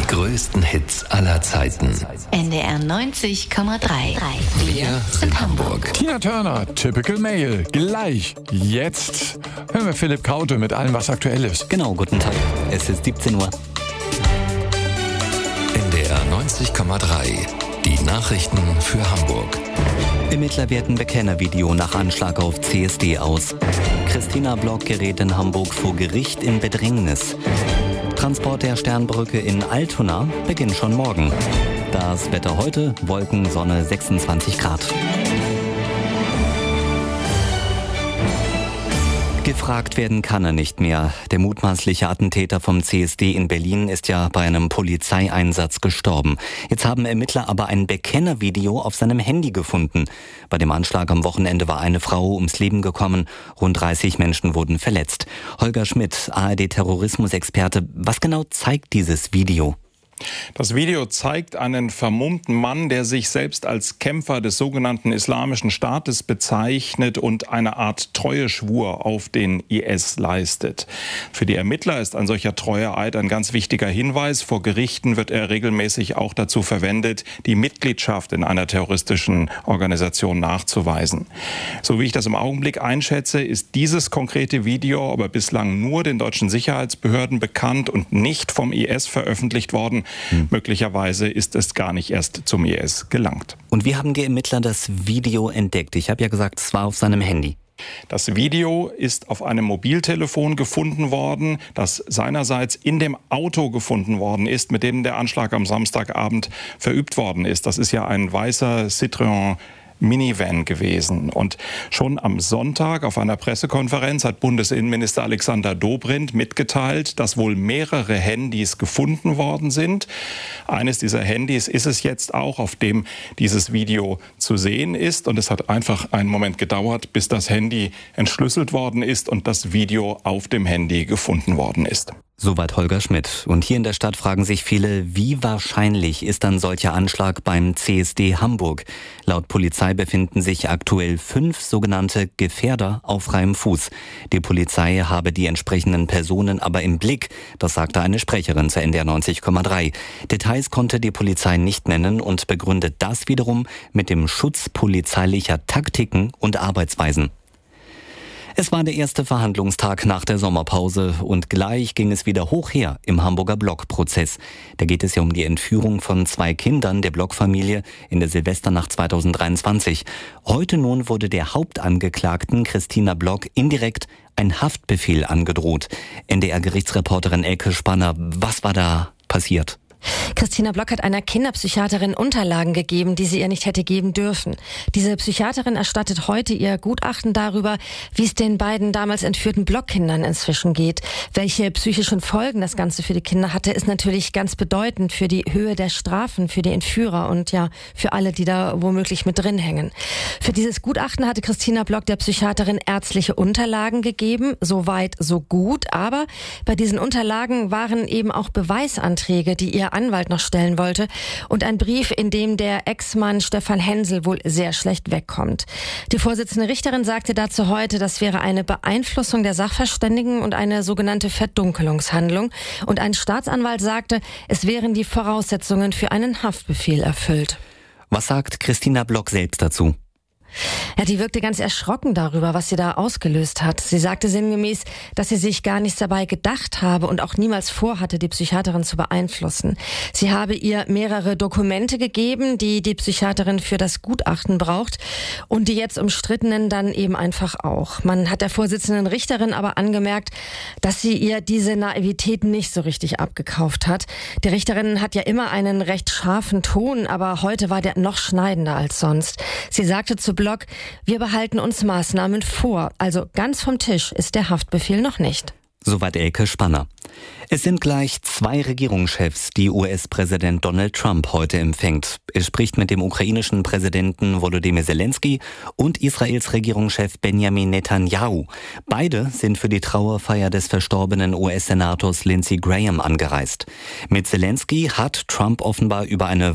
größten Hits aller Zeiten. NDR 90,3. Wir sind Hamburg. Tina Turner, Typical Male. Gleich, jetzt hören wir Philipp Kaute mit allem, was aktuell ist. Genau, guten Tag. Es ist 17 Uhr. NDR 90,3. Die Nachrichten für Hamburg. Ermittler werten Bekennervideo nach Anschlag auf CSD aus. Christina Block gerät in Hamburg vor Gericht in Bedrängnis. Transport der Sternbrücke in Altona beginnt schon morgen. Das Wetter heute, Wolken, Sonne, 26 Grad. Gefragt werden kann er nicht mehr. Der mutmaßliche Attentäter vom CSD in Berlin ist ja bei einem Polizeieinsatz gestorben. Jetzt haben Ermittler aber ein Bekennervideo auf seinem Handy gefunden. Bei dem Anschlag am Wochenende war eine Frau ums Leben gekommen. Rund 30 Menschen wurden verletzt. Holger Schmidt, ARD-Terrorismusexperte. Was genau zeigt dieses Video? Das Video zeigt einen vermummten Mann, der sich selbst als Kämpfer des sogenannten Islamischen Staates bezeichnet und eine Art Treueschwur auf den IS leistet. Für die Ermittler ist ein solcher Treueeid ein ganz wichtiger Hinweis. Vor Gerichten wird er regelmäßig auch dazu verwendet, die Mitgliedschaft in einer terroristischen Organisation nachzuweisen. So wie ich das im Augenblick einschätze, ist dieses konkrete Video aber bislang nur den deutschen Sicherheitsbehörden bekannt und nicht vom IS veröffentlicht worden. Möglicherweise ist es gar nicht erst zum IS gelangt. Und wie haben die Ermittler das Video entdeckt? Ich habe ja gesagt, es war auf seinem Handy. Das Video ist auf einem Mobiltelefon gefunden worden, das seinerseits in dem Auto gefunden worden ist, mit dem der Anschlag am Samstagabend verübt worden ist. Das ist ja ein weißer Citroën Minivan gewesen. Und schon am Sonntag auf einer Pressekonferenz hat Bundesinnenminister Alexander Dobrindt mitgeteilt, dass wohl mehrere Handys gefunden worden sind. Eines dieser Handys ist es jetzt auch, auf dem dieses Video zu sehen ist. Und es hat einfach einen Moment gedauert, bis das Handy entschlüsselt worden ist und das Video auf dem Handy gefunden worden ist. Soweit Holger Schmidt. Und hier in der Stadt fragen sich viele, wie wahrscheinlich ist ein solcher Anschlag beim CSD Hamburg? Laut Polizei befinden sich aktuell 5 sogenannte Gefährder auf freiem Fuß. Die Polizei habe die entsprechenden Personen aber im Blick, das sagte eine Sprecherin zur NDR 90,3. Details konnte die Polizei nicht nennen und begründet das wiederum mit dem Schutz polizeilicher Taktiken und Arbeitsweisen. Es war der erste Verhandlungstag nach der Sommerpause und gleich ging es wieder hoch her im Hamburger Block-Prozess. Da geht es ja um die Entführung von 2 Kindern der Block-Familie in der Silvesternacht 2023. Heute nun wurde der Hauptangeklagten Christina Block indirekt ein Haftbefehl angedroht. NDR-Gerichtsreporterin Elke Spanner, was war da passiert? Christina Block hat einer Kinderpsychiaterin Unterlagen gegeben, die sie ihr nicht hätte geben dürfen. Diese Psychiaterin erstattet heute ihr Gutachten darüber, wie es den beiden damals entführten Blockkindern inzwischen geht. Welche psychischen Folgen das Ganze für die Kinder hatte, ist natürlich ganz bedeutend für die Höhe der Strafen für die Entführer und ja für alle, die da womöglich mit drin hängen. Für dieses Gutachten hatte Christina Block der Psychiaterin ärztliche Unterlagen gegeben, so weit, so gut. Aber bei diesen Unterlagen waren eben auch Beweisanträge, die ihr Anwalt noch stellen wollte und ein Brief, in dem der Ex-Mann Stefan Hensel wohl sehr schlecht wegkommt. Die Vorsitzende Richterin sagte dazu heute, das wäre eine Beeinflussung der Sachverständigen und eine sogenannte Verdunkelungshandlung. Und ein Staatsanwalt sagte, es wären die Voraussetzungen für einen Haftbefehl erfüllt. Was sagt Christina Block selbst dazu? Ja, die wirkte ganz erschrocken darüber, was sie da ausgelöst hat. Sie sagte sinngemäß, dass sie sich gar nichts dabei gedacht habe und auch niemals vorhatte, die Psychiaterin zu beeinflussen. Sie habe ihr mehrere Dokumente gegeben, die die Psychiaterin für das Gutachten braucht und die jetzt umstrittenen dann eben einfach auch. Man hat der Vorsitzenden Richterin aber angemerkt, dass sie ihr diese Naivität nicht so richtig abgekauft hat. Die Richterin hat ja immer einen recht scharfen Ton, aber heute war der noch schneidender als sonst. Sie sagte zu Block, wir behalten uns Maßnahmen vor. Also ganz vom Tisch ist der Haftbefehl noch nicht. Soweit Elke Spanner. Es sind gleich 2 Regierungschefs, die US-Präsident Donald Trump heute empfängt. Er spricht mit dem ukrainischen Präsidenten Volodymyr Zelensky und Israels Regierungschef Benjamin Netanyahu. Beide sind für die Trauerfeier des verstorbenen US-Senators Lindsey Graham angereist. Mit Zelensky hat Trump offenbar über eine